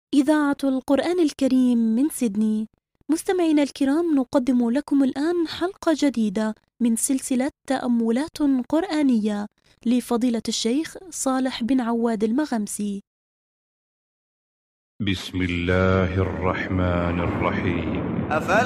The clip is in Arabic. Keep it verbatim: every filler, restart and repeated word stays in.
إذاعة القرآن الكريم من سيدني. مستمعينا الكرام، نقدم لكم الآن حلقة جديدة من سلسلة تأملات قرآنية لفضيلة الشيخ صالح بن عواد المغمسي. بسم الله الرحمن الرحيم. أفلا